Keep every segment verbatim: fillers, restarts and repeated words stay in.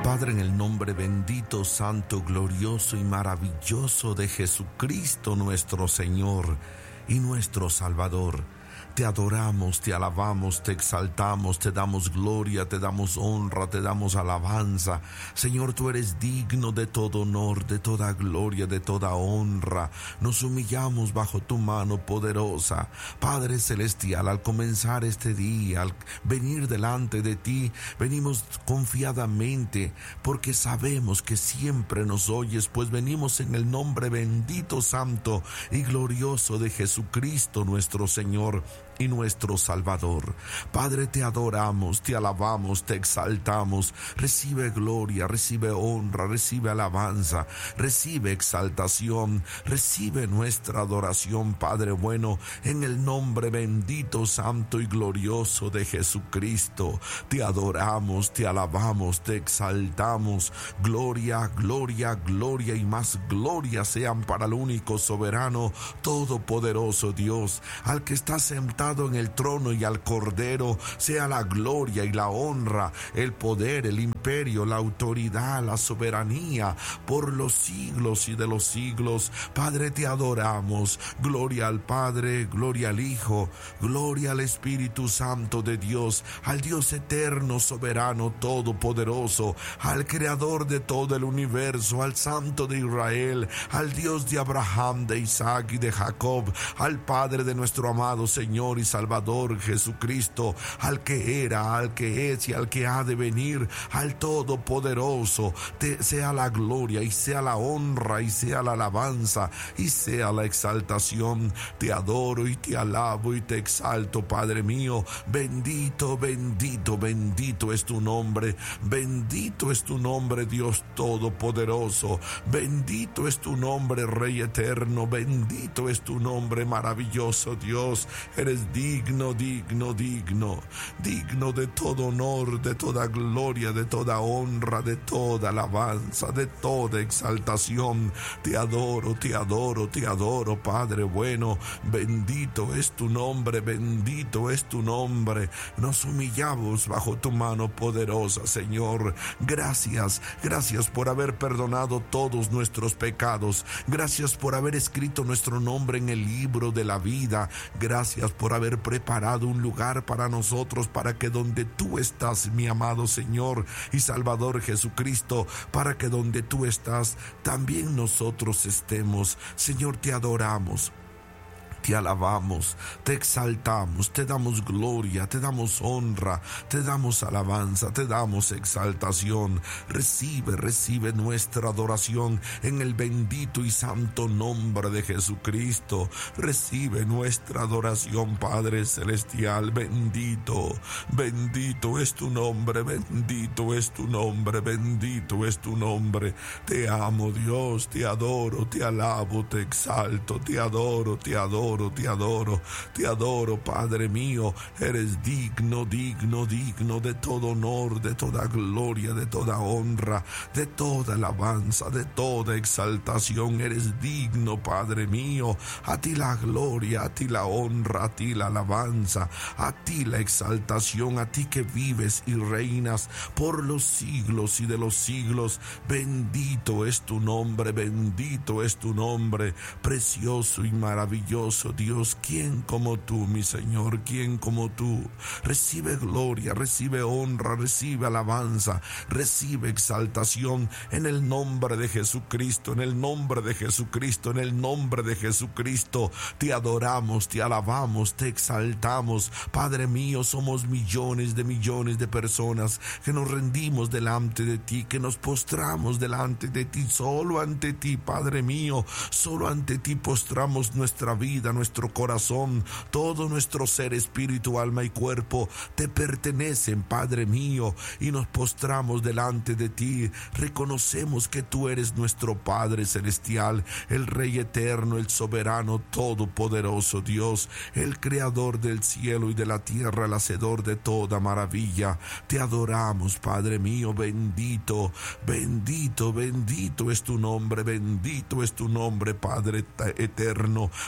Padre, en el nombre bendito, santo, glorioso y maravilloso de Jesucristo nuestro Señor y nuestro Salvador, te adoramos, te alabamos, te exaltamos, te damos gloria, te damos honra, te damos alabanza. Señor, tú eres digno de todo honor, de toda gloria, de toda honra. Nos humillamos bajo tu mano poderosa. Padre celestial, al comenzar este día, al venir delante de ti, venimos confiadamente porque sabemos que siempre nos oyes, pues venimos en el nombre bendito, santo y glorioso de Jesucristo nuestro Señor y nuestro Salvador. Padre, te adoramos, te alabamos, te exaltamos. Recibe gloria, recibe honra, recibe alabanza, recibe exaltación, recibe nuestra adoración, Padre bueno, en el nombre bendito, santo y glorioso de Jesucristo. Te adoramos, te alabamos, te exaltamos. Gloria, gloria, gloria y más gloria sean para el único soberano, todopoderoso Dios, al que está sentado en el trono, y al Cordero sea la gloria y la honra, el poder, el imperio, la autoridad, la soberanía por los siglos y de los siglos. Padre, te adoramos. Gloria al Padre, gloria al Hijo, gloria al Espíritu Santo de Dios, al Dios eterno, soberano, todopoderoso, al Creador de todo el universo, al Santo de Israel, al Dios de Abraham, de Isaac y de Jacob, al Padre de nuestro amado Señor y Salvador Jesucristo, al que era, al que es y al que ha de venir, al Todopoderoso. Te sea la gloria y sea la honra y sea la alabanza y sea la exaltación. Te adoro y te alabo y te exalto, Padre mío. Bendito, bendito, bendito es tu nombre. Bendito es tu nombre, Dios Todopoderoso. Bendito es tu nombre, Rey eterno. Bendito es tu nombre, maravilloso Dios. Eres digno, digno, digno, digno de todo honor, de toda gloria, de toda honra, de toda alabanza, de toda exaltación. Te adoro, te adoro, te adoro, Padre bueno. Bendito es tu nombre, bendito es tu nombre. Nos humillamos bajo tu mano poderosa, Señor. Gracias, gracias por haber perdonado todos nuestros pecados. Gracias por haber escrito nuestro nombre en el libro de la vida. Gracias por haber preparado un lugar para nosotros, para que donde tú estás, mi amado Señor y Salvador Jesucristo, para que donde tú estás, también nosotros estemos. Señor, te adoramos. Te alabamos, te exaltamos, te damos gloria, te damos honra, te damos alabanza, te damos exaltación. Recibe, recibe nuestra adoración en el bendito y santo nombre de Jesucristo. Recibe nuestra adoración, Padre celestial. Bendito, bendito es tu nombre, bendito es tu nombre, bendito es tu nombre. Te amo, Dios, te adoro, te alabo, te exalto, te adoro, te adoro. Te adoro, te adoro, Padre mío. Eres digno, digno, digno de todo honor, de toda gloria, de toda honra, de toda alabanza, de toda exaltación. Eres digno, Padre mío. A ti la gloria, a ti la honra, a ti la alabanza, a ti la exaltación, a ti que vives y reinas por los siglos y de los siglos. Bendito es tu nombre, bendito es tu nombre, precioso y maravilloso Dios. ¿Quién como tú, mi Señor? ¿Quién como tú? Recibe gloria, recibe honra, recibe alabanza, recibe exaltación en el nombre de Jesucristo, en el nombre de Jesucristo, en el nombre de Jesucristo. Te adoramos, te alabamos, te exaltamos. Padre mío, somos millones de millones de personas que nos rendimos delante de ti, que nos postramos delante de ti, solo ante ti, Padre mío, solo ante ti postramos nuestra vida, nuestro corazón, todo nuestro ser, espíritu, alma y cuerpo te pertenecen, Padre mío, y nos postramos delante de ti. Reconocemos que tú eres nuestro Padre celestial, el Rey eterno, el soberano, todopoderoso Dios, el creador del cielo y de la tierra, el hacedor de toda maravilla. Te adoramos, Padre mío. Bendito, bendito, bendito es tu nombre, bendito es tu nombre, Padre eterno, Padre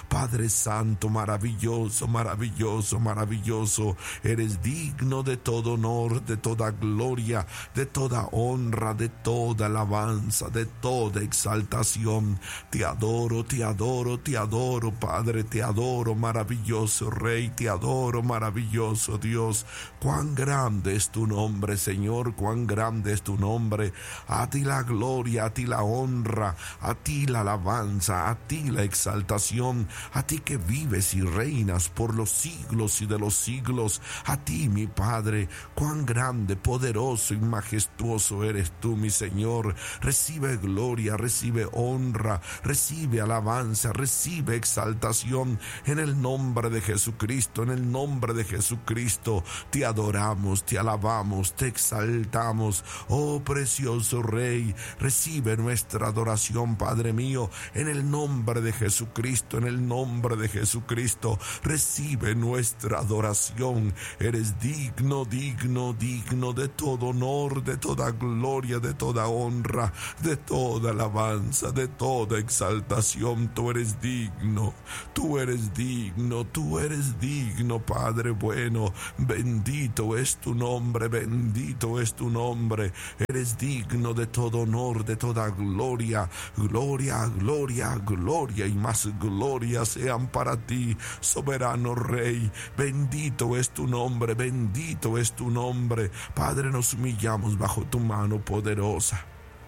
Padre Santo, maravilloso, maravilloso, maravilloso. Eres digno de todo honor, de toda gloria, de toda honra, de toda alabanza, de toda exaltación. Te adoro, te adoro, te adoro, Padre, te adoro, maravilloso Rey, te adoro, maravilloso Dios. Cuán grande es tu nombre, Señor, cuán grande es tu nombre. A ti la gloria, a ti la honra, a ti la alabanza, a ti la exaltación, a ti que vives y reinas por los siglos y de los siglos. A ti, mi Padre, cuán grande, poderoso y majestuoso eres tú, mi Señor. Recibe gloria, recibe honra, recibe alabanza, recibe exaltación en el nombre de Jesucristo, en el nombre de Jesucristo. Te adoramos, te alabamos, te exaltamos. Oh precioso Rey, recibe nuestra adoración, Padre mío, en el nombre de Jesucristo, en el nombre de Jesucristo. Recibe nuestra adoración. Eres digno, digno, digno de todo honor, de toda gloria, de toda honra, de toda alabanza, de toda exaltación. Tú eres digno, tú eres digno, tú eres digno, Padre bueno. Bendito es tu nombre, bendito es tu nombre. Eres digno de todo honor, de toda gloria. Gloria, gloria, gloria y más gloria sean para ti, soberano Rey. Bendito es tu nombre, bendito es tu nombre. Padre, nos humillamos bajo tu mano poderosa.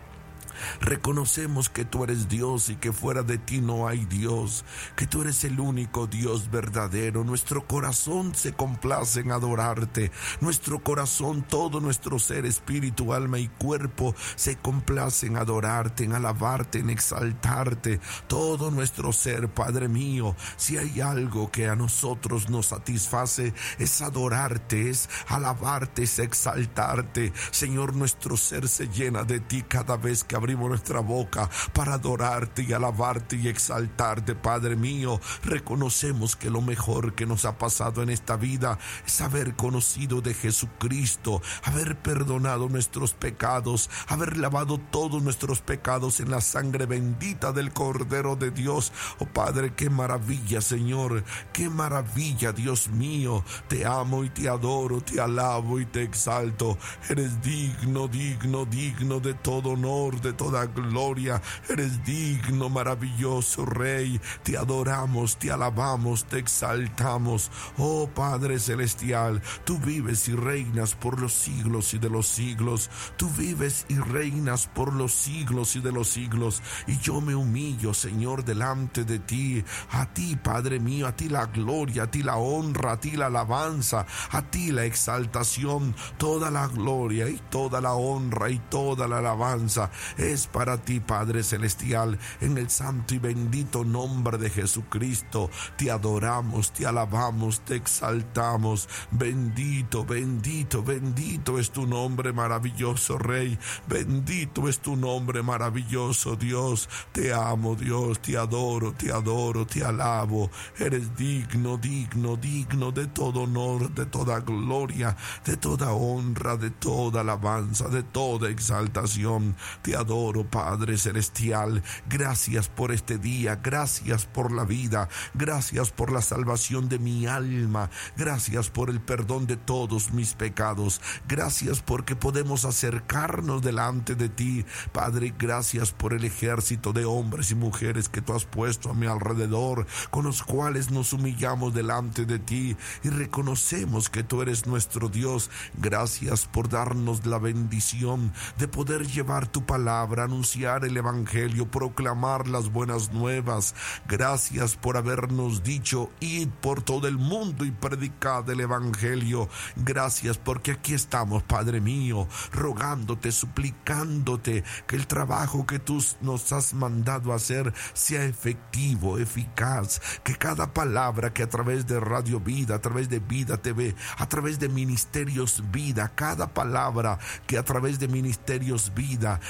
Reconocemos que tú eres Dios y que fuera de ti no hay Dios, que tú eres el único Dios verdadero. Nuestro corazón se complace en adorarte, nuestro corazón, todo nuestro ser, espíritu, alma y cuerpo se complace en adorarte, en alabarte, en exaltarte. Todo nuestro ser, Padre mío, si hay algo que a nosotros nos satisface, es adorarte, es alabarte, es exaltarte. Señor, nuestro ser se llena de ti cada vez que abrimos nuestra boca para adorarte y alabarte y exaltarte, Padre mío. Reconocemos que lo mejor que nos ha pasado en esta vida es haber conocido de Jesucristo, haber perdonado nuestros pecados, haber lavado todos nuestros pecados en la sangre bendita del Cordero de Dios. Oh Padre, qué maravilla, Señor, qué maravilla, Dios mío. Te amo y te adoro, te alabo y te exalto. Eres digno, digno, digno de todo honor, de toda gloria. Eres digno, maravilloso Rey. Te adoramos, te alabamos, te exaltamos. Oh Padre celestial, tú vives y reinas por los siglos y de los siglos. Tú vives y reinas por los siglos y de los siglos. Y yo me humillo, Señor, delante de ti. A ti, Padre mío, a ti la gloria, a ti la honra, a ti la alabanza, a ti la exaltación. Toda la gloria y toda la honra y toda la alabanza es para ti, Padre celestial. En el santo y bendito nombre de Jesucristo te adoramos, te alabamos, te exaltamos. Bendito, bendito, bendito es tu nombre, maravilloso Rey. Bendito es tu nombre, maravilloso Dios. Te amo, Dios, te adoro, te adoro, te alabo. Eres digno, digno, digno de todo honor, de toda gloria, de toda honra, de toda alabanza, de toda exaltación. Te adoro, Padre celestial. Gracias por este día, gracias por la vida, gracias por la salvación de mi alma, gracias por el perdón de todos mis pecados, gracias porque podemos acercarnos delante de ti, Padre. Gracias por el ejército de hombres y mujeres que tú has puesto a mi alrededor, con los cuales nos humillamos delante de ti y reconocemos que tú eres nuestro Dios. Gracias por darnos la bendición de poder llevar tu palabra, anunciar el evangelio, proclamar las buenas nuevas. Gracias por habernos dicho: id por todo el mundo y predicad el evangelio. Gracias porque aquí estamos, Padre mío, rogándote, suplicándote que el trabajo que tú nos has mandado a hacer sea efectivo, eficaz, que cada palabra que a través de Radio Vida, a través de Vida T V, a través de Ministerios Vida, cada palabra que a través de Ministerios Vida se diga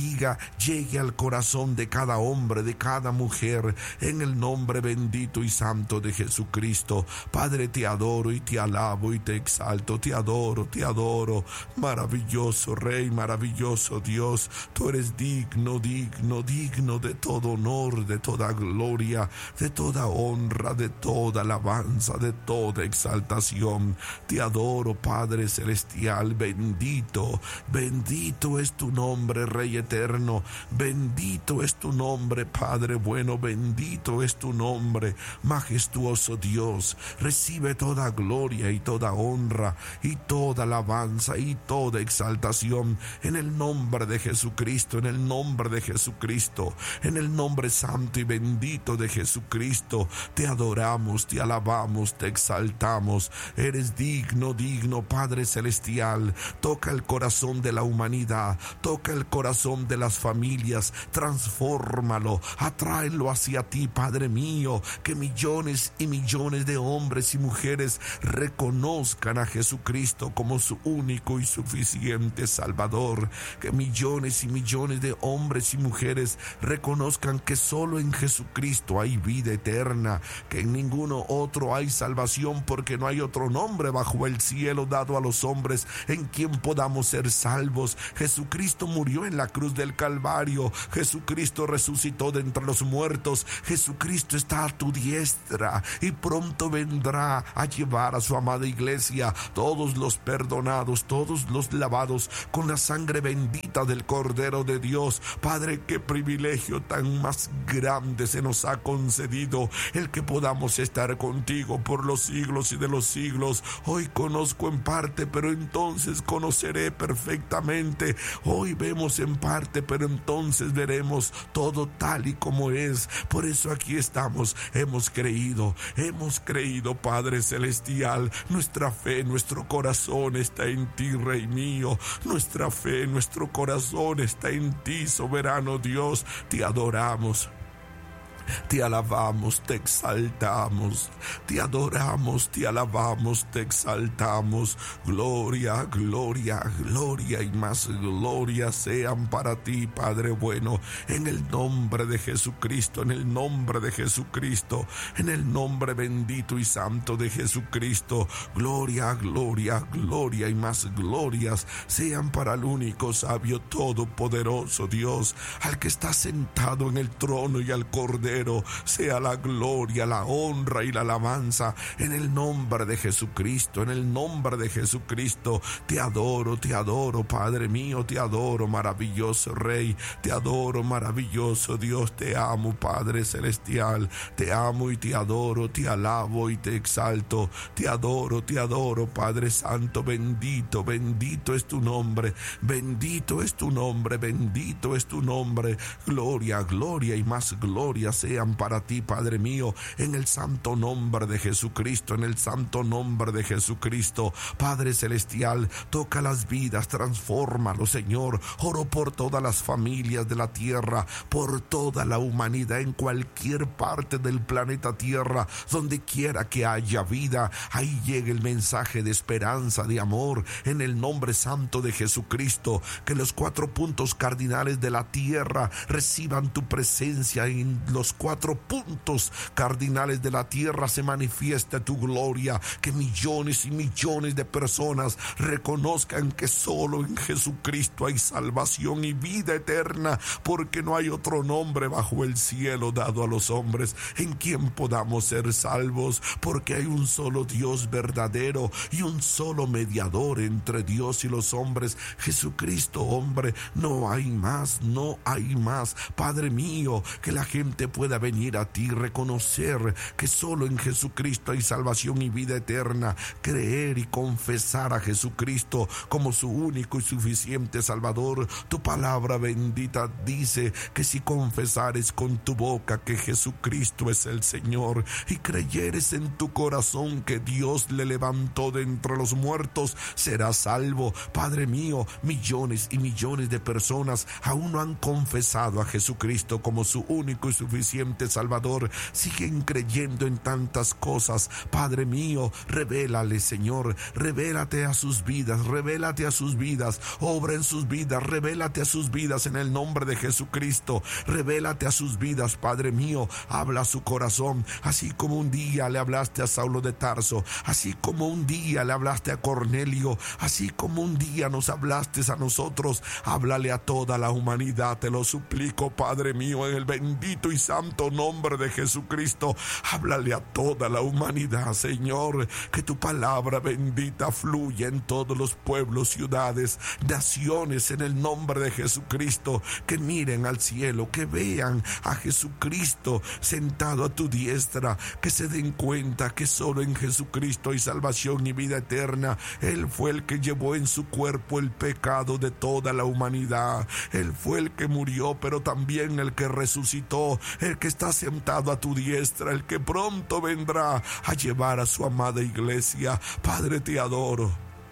bendiga, llegue al corazón de cada hombre, de cada mujer, en el nombre bendito y santo de Jesucristo. Padre, te adoro y te alabo y te exalto, te adoro, te adoro, maravilloso Rey, maravilloso Dios. Tú eres digno, digno, digno de todo honor, de toda gloria, de toda honra, de toda alabanza, de toda exaltación. Te adoro, Padre celestial, bendito, bendito es tu nombre, Rey eterno, bendito es tu nombre, Padre bueno, bendito es tu nombre, majestuoso Dios. Recibe toda gloria y toda honra y toda alabanza y toda exaltación en el nombre de Jesucristo, en el nombre de Jesucristo, en el nombre santo y bendito de Jesucristo. Te adoramos, te alabamos, te exaltamos. Eres digno, digno, Padre celestial. Toca el corazón de la humanidad, toca el corazón de las familias, transfórmalo, atráelo hacia ti, Padre mío, que millones y millones de hombres y mujeres reconozcan a Jesucristo como su único y suficiente Salvador, que millones y millones de hombres y mujeres reconozcan que solo en Jesucristo hay vida eterna, que en ninguno otro hay salvación, porque no hay otro nombre bajo el cielo dado a los hombres en quien podamos ser salvos. Jesucristo murió en la cruz del Calvario, Jesucristo resucitó de entre los muertos, Jesucristo está a tu diestra y pronto vendrá a llevar a su amada iglesia, todos los perdonados, todos los lavados con la sangre bendita del Cordero de Dios. Padre, qué privilegio tan más grande se nos ha concedido, el que podamos estar contigo por los siglos y de los siglos. Hoy conozco en parte, pero entonces conoceré perfectamente. Hoy vemos en parte, pero entonces veremos todo tal y como es. Por eso aquí estamos, hemos creído, hemos creído, Padre celestial. Nuestra fe, nuestro corazón está en ti, Rey mío. Nuestra fe, nuestro corazón está en ti, soberano Dios. Te adoramos, te alabamos, te exaltamos, te adoramos, te alabamos, te exaltamos. Gloria, gloria, gloria y más gloria sean para ti, Padre bueno, en el nombre de Jesucristo, en el nombre de Jesucristo, en el nombre bendito y santo de Jesucristo. Gloria, gloria, gloria y más glorias sean para el único sabio todopoderoso Dios, al que está sentado en el trono y al Cordero. Sea la gloria, la honra y la alabanza en el nombre de Jesucristo, en el nombre de Jesucristo. Te adoro, te adoro, Padre mío, te adoro, maravilloso Rey, te adoro, maravilloso Dios, te amo, Padre celestial, te amo y te adoro, te alabo y te exalto, te adoro, te adoro, Padre santo, bendito, bendito es tu nombre, bendito es tu nombre, bendito es tu nombre. Gloria, gloria y más gloria sean para ti, Padre mío, en el santo nombre de Jesucristo, en el santo nombre de Jesucristo. Padre celestial, toca las vidas, transfórmalo, Señor. Oro por todas las familias de la tierra, por toda la humanidad en cualquier parte del planeta Tierra, donde quiera que haya vida, ahí llegue el mensaje de esperanza, de amor, en el nombre santo de Jesucristo. Que los cuatro puntos cardinales de la tierra reciban tu presencia en los cuatro puntos cardinales de la tierra, se manifiesta tu gloria, que millones y millones de personas reconozcan que solo en Jesucristo hay salvación y vida eterna, porque no hay otro nombre bajo el cielo dado a los hombres en quien podamos ser salvos, porque hay un solo Dios verdadero y un solo mediador entre Dios y los hombres, Jesucristo hombre. No hay más, no hay más, Padre mío, que la gente pueda venir a ti, reconocer que solo en Jesucristo hay salvación y vida eterna, creer y confesar a Jesucristo como su único y suficiente Salvador. Tu palabra bendita dice que si confesares con tu boca que Jesucristo es el Señor y creyeres en tu corazón que Dios le levantó de entre los muertos, serás salvo. Padre mío, millones y millones de personas aún no han confesado a Jesucristo como su único y suficiente suficiente Salvador. Siguen creyendo en tantas cosas. Padre mío, revélale, Señor, revélate a sus vidas, revélate a sus vidas, obra en sus vidas, revélate a sus vidas en el nombre de Jesucristo, revélate a sus vidas, Padre mío, habla a su corazón, así como un día le hablaste a Saulo de Tarso, así como un día le hablaste a Cornelio, así como un día nos hablaste a nosotros, háblale a toda la humanidad, te lo suplico, Padre mío, en el bendito y santo nombre de Jesucristo, háblale a toda la humanidad, Señor, que tu palabra bendita fluya en todos los pueblos, ciudades, naciones, en el nombre de Jesucristo, que miren al cielo, que vean a Jesucristo sentado a tu diestra, que se den cuenta que solo en Jesucristo hay salvación y vida eterna. Él fue el que llevó en su cuerpo el pecado de toda la humanidad. Él fue el que murió, pero también el que resucitó, el que está sentado a tu diestra, el que pronto vendrá a llevar a su amada iglesia. Padre, te adoro.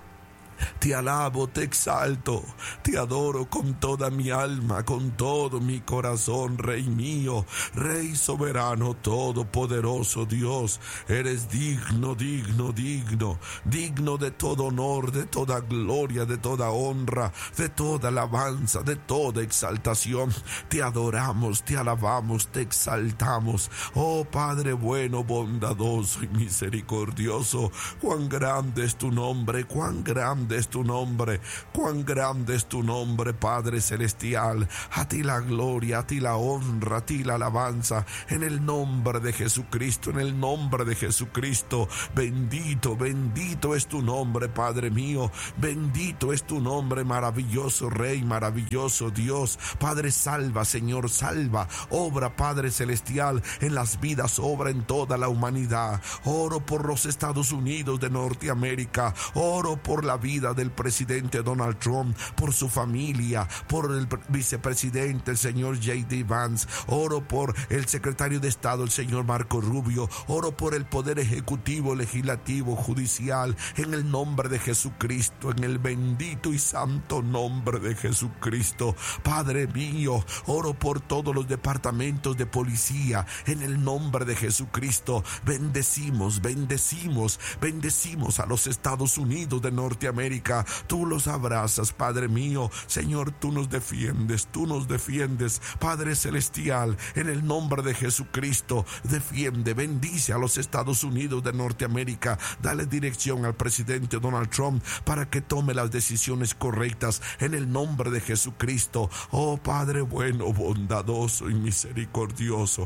Te alabo, te exalto, te adoro con toda mi alma, con todo mi corazón, Rey mío, Rey soberano, todopoderoso Dios. Eres digno, digno, digno, digno de todo honor, de toda gloria, de toda honra, de toda alabanza, de toda exaltación. Te adoramos, te alabamos, te exaltamos. Oh Padre bueno, bondadoso y misericordioso, cuán grande es tu nombre, cuán grande es tu nombre, cuán grande es tu nombre, Padre celestial. A ti la gloria, a ti la honra, a ti la alabanza, en el nombre de Jesucristo, en el nombre de Jesucristo. Bendito, bendito es tu nombre, Padre mío, bendito es tu nombre, maravilloso Rey, maravilloso Dios. Padre, salva, Señor, salva, obra, Padre celestial, en las vidas, obra en toda la humanidad. Oro por los Estados Unidos de Norteamérica, oro por la vida del presidente Donald Trump, por su familia, por el vicepresidente, el señor J D Vance, oro por el secretario de Estado, el señor Marco Rubio, oro por el poder ejecutivo, legislativo, judicial, en el nombre de Jesucristo, en el bendito y santo nombre de Jesucristo. Padre mío, oro por todos los departamentos de policía, en el nombre de Jesucristo. Bendecimos, bendecimos, bendecimos a los Estados Unidos de Norteamérica. Tú los abrazas, Padre mío. Señor, tú nos defiendes, tú nos defiendes, Padre celestial, en el nombre de Jesucristo. Defiende, bendice a los Estados Unidos de Norteamérica. Dale dirección al presidente Donald Trump para que tome las decisiones correctas en el nombre de Jesucristo. Oh Padre bueno, bondadoso y misericordioso,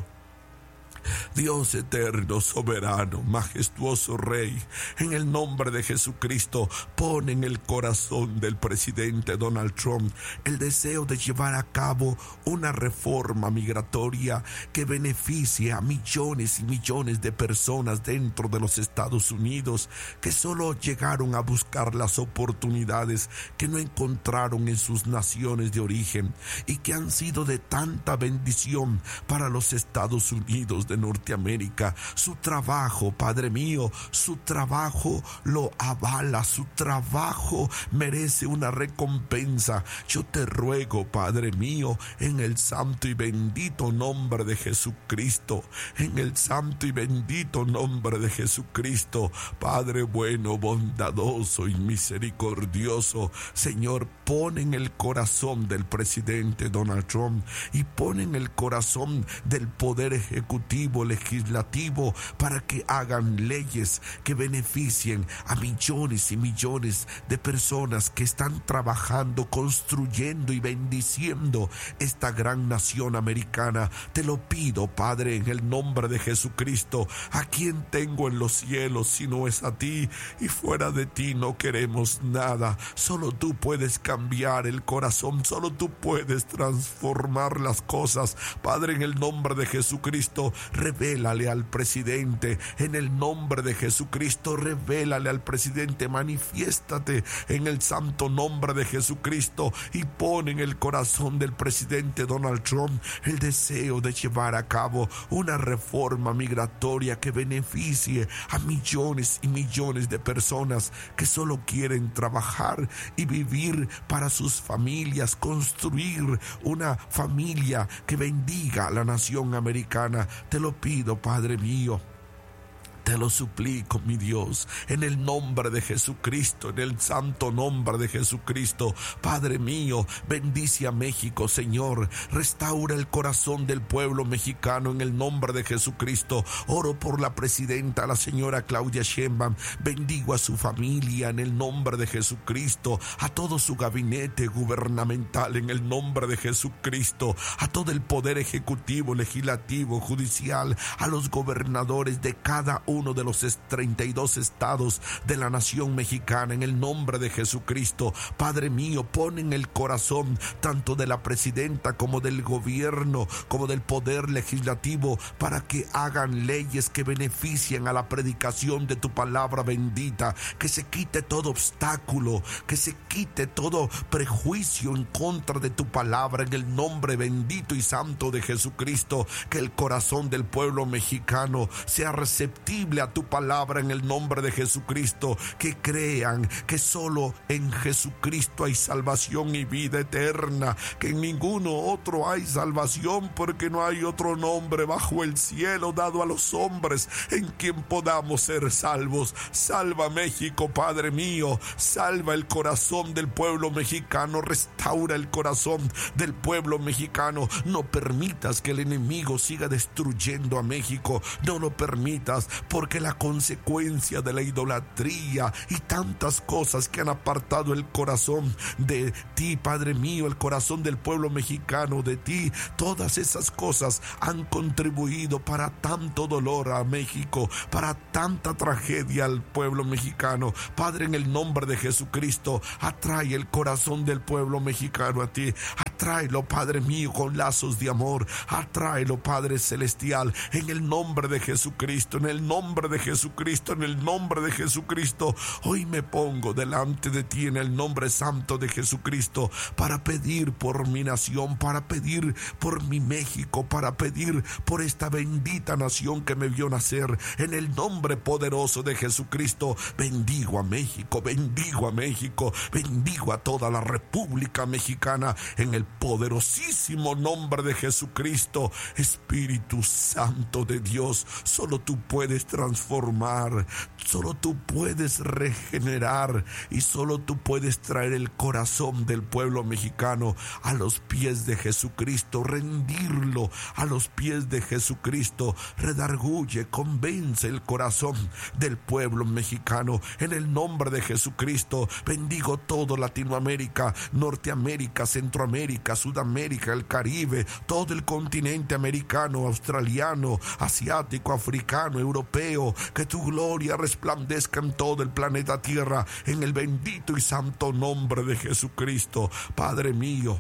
Dios eterno, soberano, majestuoso Rey, en el nombre de Jesucristo, pon en el corazón del presidente Donald Trump el deseo de llevar a cabo una reforma migratoria que beneficie a millones y millones de personas dentro de los Estados Unidos que solo llegaron a buscar las oportunidades que no encontraron en sus naciones de origen y que han sido de tanta bendición para los Estados Unidos de Norteamérica. Su trabajo, Padre mío, su trabajo lo avala, su trabajo merece una recompensa. Yo te ruego, Padre mío, en el santo y bendito nombre de Jesucristo, en el santo y bendito nombre de Jesucristo, Padre bueno, bondadoso y misericordioso, Señor, pon en el corazón del presidente Donald Trump y pon en el corazón del poder ejecutivo, legislativo, para que hagan leyes que beneficien a millones y millones de personas que están trabajando, construyendo y bendiciendo esta gran nación americana. Te lo pido, Padre, en el nombre de Jesucristo. ¿A quién tengo en los cielos si no es a ti? Y fuera de ti no queremos nada. Solo tú puedes cambiar el corazón, solo tú puedes transformar las cosas. Padre, en el nombre de Jesucristo, revélale al presidente en el nombre de Jesucristo, revélale al presidente, manifiéstate en el santo nombre de Jesucristo y pon en el corazón del presidente Donald Trump el deseo de llevar a cabo una reforma migratoria que beneficie a millones y millones de personas que solo quieren trabajar y vivir para sus familias, construir una familia que bendiga a la nación americana. Te lo pido, Padre mío. Te lo suplico, mi Dios, en el nombre de Jesucristo, en el santo nombre de Jesucristo. Padre mío, bendice a México, Señor. Restaura el corazón del pueblo mexicano en el nombre de Jesucristo. Oro por la presidenta, la señora Claudia Sheinbaum. Bendigo a su familia en el nombre de Jesucristo, a todo su gabinete gubernamental en el nombre de Jesucristo, a todo el poder ejecutivo, legislativo, judicial, a los gobernadores de cada uno uno de los treinta y dos estados de la nación mexicana en el nombre de Jesucristo. Padre mío, pon en el corazón tanto de la presidenta como del gobierno, como del poder legislativo, para que hagan leyes que beneficien a la predicación de tu palabra bendita, que se quite todo obstáculo, que se quite todo prejuicio en contra de tu palabra en el nombre bendito y santo de Jesucristo. Que el corazón del pueblo mexicano sea receptivo a tu palabra en el nombre de Jesucristo, que crean que solo en Jesucristo hay salvación y vida eterna, que en ninguno otro hay salvación, porque no hay otro nombre bajo el cielo dado a los hombres en quien podamos ser salvos. Salva México, Padre mío, salva el corazón del pueblo mexicano, restaura el corazón del pueblo mexicano. No permitas que el enemigo siga destruyendo a México, no lo permitas, porque la consecuencia de la idolatría y tantas cosas que han apartado el corazón de ti, Padre mío, el corazón del pueblo mexicano de ti, todas esas cosas han contribuido para tanto dolor a México, para tanta tragedia al pueblo mexicano. Padre, en el nombre de Jesucristo, atrae el corazón del pueblo mexicano a ti. Atráelo, Padre mío, con lazos de amor. Atráelo, Padre celestial, en el nombre de Jesucristo, en el nombre de Jesucristo, en el nombre de Jesucristo. Hoy me pongo delante de ti en el nombre santo de Jesucristo para pedir por mi nación, para pedir por mi México, para pedir por esta bendita nación que me vio nacer. En el nombre poderoso de Jesucristo, bendigo a México, bendigo a México, bendigo a toda la República Mexicana en el poderosísimo nombre de Jesucristo. Espíritu Santo de Dios, solo tú puedes transformar, solo tú puedes regenerar y solo tú puedes traer el corazón del pueblo mexicano a los pies de Jesucristo, rendirlo a los pies de Jesucristo. Redarguye, convence el corazón del pueblo mexicano en el nombre de Jesucristo. Bendigo todo Latinoamérica, Norteamérica, Centroamérica, Sudamérica, el Caribe, todo el continente americano, australiano, asiático, africano, europeo. Que tu gloria resplandezca en todo el planeta Tierra en el bendito y santo nombre de Jesucristo. Padre mío,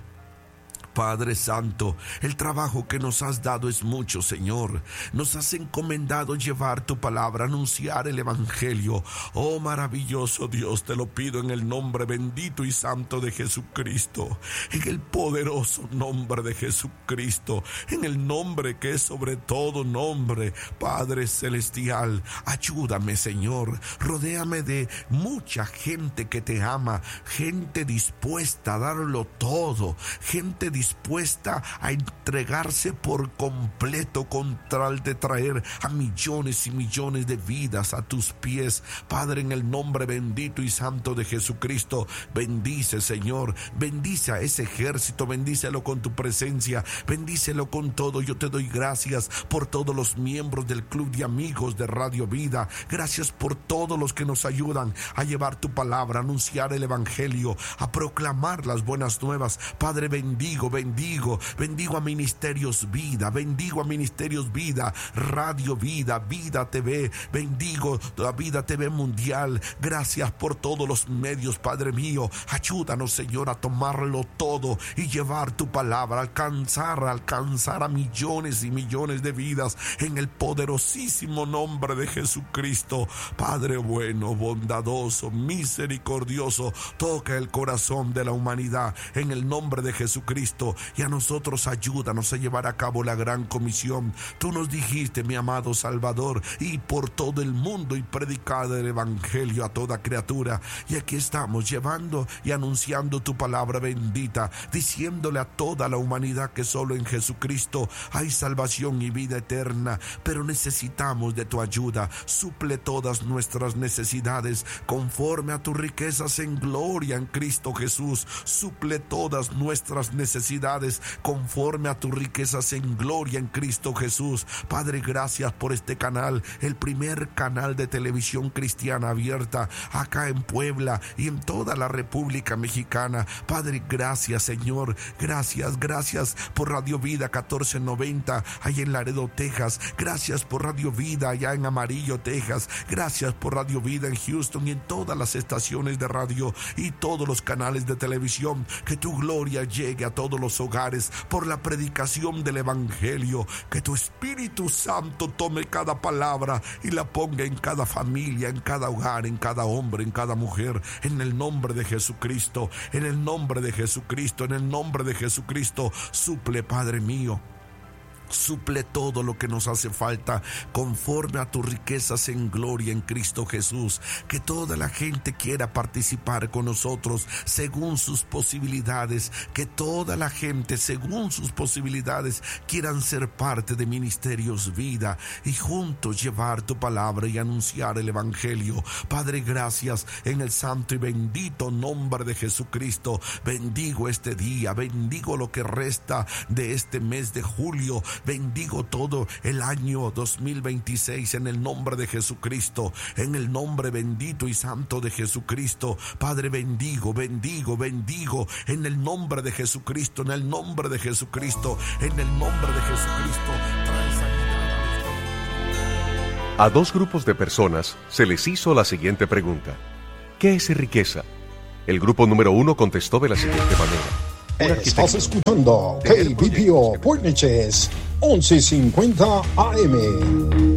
Padre Santo, el trabajo que nos has dado es mucho, Señor. Nos has encomendado llevar tu palabra, anunciar el Evangelio. Oh, maravilloso Dios, te lo pido en el nombre bendito y santo de Jesucristo, en el poderoso nombre de Jesucristo, en el nombre que es sobre todo nombre. Padre celestial, ayúdame, Señor. Rodéame de mucha gente que te ama, gente dispuesta a darlo todo, gente dispuesta dispuesta a entregarse por completo con tal de traer a millones y millones de vidas a tus pies. Padre, en el nombre bendito y santo de Jesucristo, bendice, Señor, bendice a ese ejército, bendícelo con tu presencia, bendícelo con todo. Yo te doy gracias por todos los miembros del Club de Amigos de Radio Vida. Gracias por todos los que nos ayudan a llevar tu palabra, a anunciar el Evangelio, a proclamar las buenas nuevas. Padre, bendigo, bendigo, bendigo a Ministerios Vida, bendigo a Ministerios Vida, Radio Vida, Vida T V, bendigo la Vida T V Mundial. Gracias por todos los medios, Padre mío. Ayúdanos, Señor, a tomarlo todo y llevar tu palabra, alcanzar, alcanzar a millones y millones de vidas en el poderosísimo nombre de Jesucristo. Padre bueno, bondadoso, misericordioso, toca el corazón de la humanidad en el nombre de Jesucristo, y a nosotros ayúdanos a llevar a cabo la gran comisión. Tú nos dijiste, mi amado Salvador, y por todo el mundo y predicar el evangelio a toda criatura, y aquí estamos llevando y anunciando tu palabra bendita, diciéndole a toda la humanidad que solo en Jesucristo hay salvación y vida eterna, pero necesitamos de tu ayuda. Suple todas nuestras necesidades conforme a tus riquezas en gloria en Cristo Jesús. Suple todas nuestras necesidades conforme a tus riquezas en gloria en Cristo Jesús. Padre, gracias por este canal, el primer canal de televisión cristiana abierta acá en Puebla y en toda la República Mexicana. Padre, gracias, Señor. Gracias, gracias por Radio Vida catorce noventa allá en Laredo, Texas. Gracias por Radio Vida allá en Amarillo, Texas. Gracias por Radio Vida en Houston y en todas las estaciones de radio y todos los canales de televisión. Que tu gloria llegue a todos los hogares por la predicación del evangelio. Que tu Espíritu Santo tome cada palabra y la ponga en cada familia, en cada hogar, en cada hombre, en cada mujer, en el nombre de Jesucristo, en el nombre de Jesucristo, en el nombre de Jesucristo. Suple, Padre mío, suple todo lo que nos hace falta conforme a tus riquezas en gloria en Cristo Jesús. Que toda la gente quiera participar con nosotros según sus posibilidades. Que toda la gente según sus posibilidades quieran ser parte de Ministerios Vida y juntos llevar tu palabra y anunciar el evangelio. Padre, gracias en el santo y bendito nombre de Jesucristo. Bendigo este día, bendigo lo que resta de este mes de julio. Bendigo todo el año dos mil veintiséis en el nombre de Jesucristo, en el nombre bendito y santo de Jesucristo. Padre, bendigo, bendigo, bendigo en el nombre de Jesucristo, en el nombre de Jesucristo, en el nombre de Jesucristo. A dos grupos de personas se les hizo la siguiente pregunta: ¿qué es riqueza? El grupo número uno contestó de la siguiente manera: estás escuchando K B P O Portneches once cincuenta A M.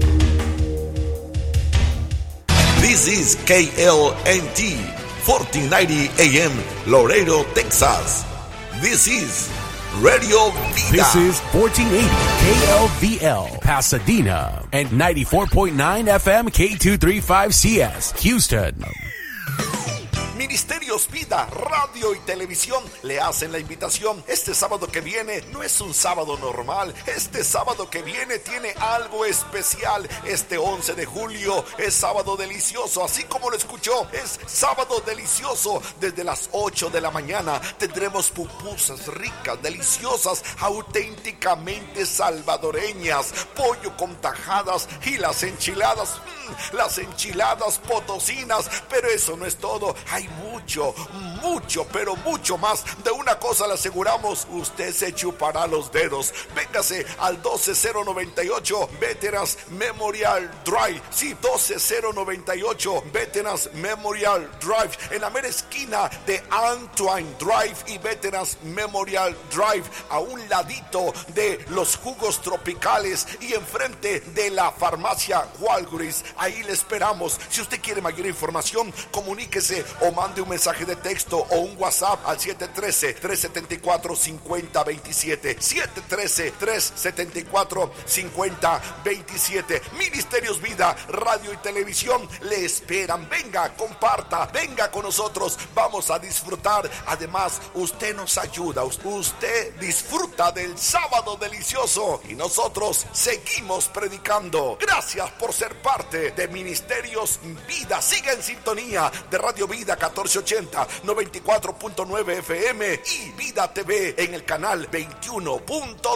This is K L N T fourteen ninety A M Laredo, Texas. This is Radio Vida. This is fourteen eighty K L V L Pasadena and ninety-four point nine F M K two thirty-five C S Houston. Ministerios Vida, Radio y Televisión le hacen la invitación. Este sábado que viene no es un sábado normal. Este sábado que viene tiene algo especial. Este once de julio es sábado delicioso, así como lo escuchó. Es sábado delicioso. Desde las ocho de la mañana tendremos pupusas ricas, deliciosas, auténticamente salvadoreñas, pollo con tajadas y las enchiladas, mmm, las enchiladas potosinas. Pero eso no es todo. Hay mucho, mucho, pero mucho más. De una cosa le aseguramos: usted se chupará los dedos. Véngase al doce cero noventa y ocho Veterans Memorial Drive. Sí, doce cero noventa y ocho Veterans Memorial Drive, en la mera esquina de Antoine Drive y Veterans Memorial Drive, a un ladito de los jugos tropicales y enfrente de la farmacia Walgreens. Ahí le esperamos. Si usted quiere mayor información, comuníquese o mande un mensaje de texto o un WhatsApp al siete uno tres, tres siete cuatro, cinco cero dos siete, siete uno tres, tres siete cuatro, cinco cero dos siete. Ministerios Vida, Radio y Televisión le esperan. Venga, comparta, venga con nosotros, vamos a disfrutar. Además, usted nos ayuda, usted disfruta del sábado delicioso y nosotros seguimos predicando. Gracias por ser parte de Ministerios Vida. Siga en sintonía de Radio Vida catorce ochenta, noventa y cuatro punto nueve F M y Vida T V en el canal veintiuno punto